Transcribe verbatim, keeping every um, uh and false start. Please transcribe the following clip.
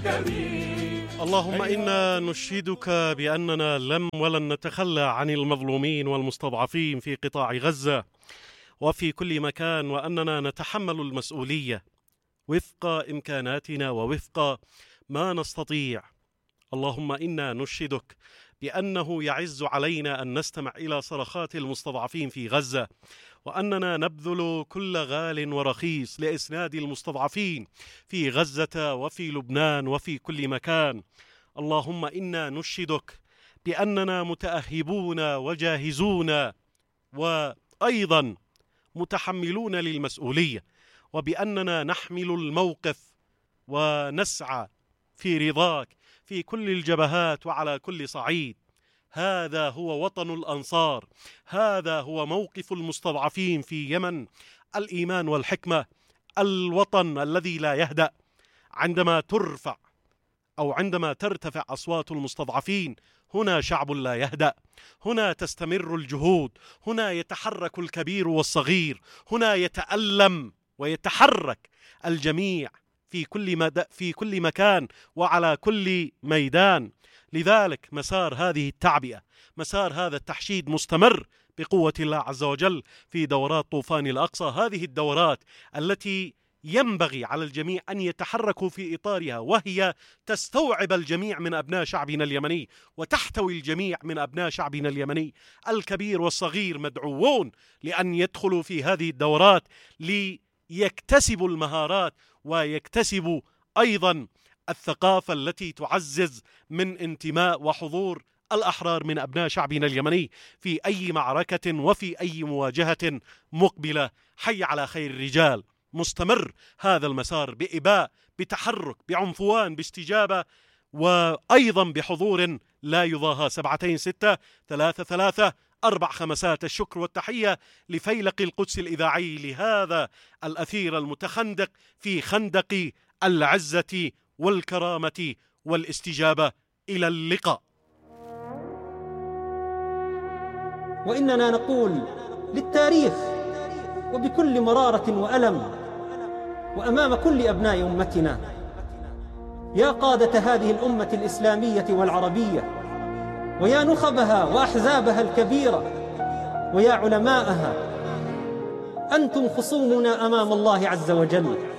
كبير. اللهم إنا نشهدك بأننا لم ولن نتخلى عن المظلومين والمستضعفين في قطاع غزة وفي كل مكان، وأننا نتحمل المسؤولية وفق إمكاناتنا ووفق ما نستطيع. اللهم إنا نشهدك بأنه يعز علينا أن نستمع إلى صرخات المستضعفين في غزة، وأننا نبذل كل غال ورخيص لإسناد المستضعفين في غزة وفي لبنان وفي كل مكان. اللهم إنا نشهدك بأننا متأهبون وجاهزون وأيضا متحملون للمسؤولية، وبأننا نحمل الموقف ونسعى في رضاك في كل الجبهات وعلى كل صعيد. هذا هو وطن الأنصار، هذا هو موقف المستضعفين في يمن. الإيمان والحكمة، الوطن الذي لا يهدأ. عندما ترفع أو عندما ترتفع أصوات المستضعفين، هنا شعب لا يهدأ، هنا تستمر الجهود، هنا يتحرك الكبير والصغير، هنا يتألم ويتحرك الجميع في كل مد... في كل مكان وعلى كل ميدان. لذلك مسار هذه التعبئة، مسار هذا التحشيد مستمر بقوة الله عز وجل في دورات طوفان الأقصى. هذه الدورات التي ينبغي على الجميع أن يتحركوا في إطارها، وهي تستوعب الجميع من أبناء شعبنا اليمني وتحتوي الجميع من أبناء شعبنا اليمني. الكبير والصغير مدعوون لأن يدخلوا في هذه الدورات ليكتسبوا المهارات ويكتسبوا أيضا الثقافة التي تعزز من انتماء وحضور الأحرار من أبناء شعبنا اليمني في أي معركة وفي أي مواجهة مقبلة. حي على خير الرجال. مستمر هذا المسار بإباء، بتحرك، بعنفوان، باستجابة، وأيضا بحضور لا يضاهى. سبعتين ستة ثلاثة ثلاثة أربع خمسات. الشكر والتحية لفيلق القدس الإذاعي لهذا الأثير المتخندق في خندق العزة والكرامة والاستجابة. إلى اللقاء. وإننا نقول للتاريخ وبكل مرارة وألم وأمام كل أبناء أمتنا: يا قادة هذه الأمة الإسلامية والعربية، ويا نخبها وأحزابها الكبيرة، ويا علماءها، أنتم خصومنا أمام الله عز وجل،